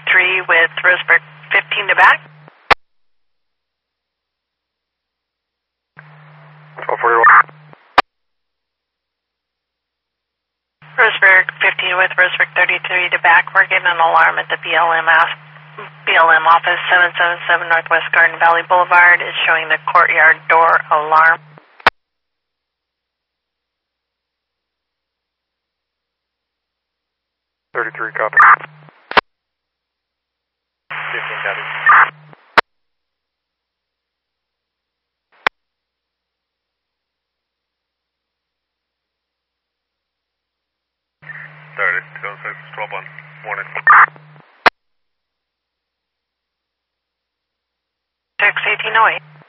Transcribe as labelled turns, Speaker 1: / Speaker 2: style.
Speaker 1: 33 with Roseburg 15 to back.
Speaker 2: 1241.
Speaker 1: Roseburg 15 with Roseburg 33 to back. We're getting an alarm at the BLM office, 777 Northwest Garden Valley Boulevard. Is showing the courtyard door alarm.
Speaker 2: .33 copy. 15 copy. Sorry, 206, 12-1. Morning.
Speaker 1: 61808.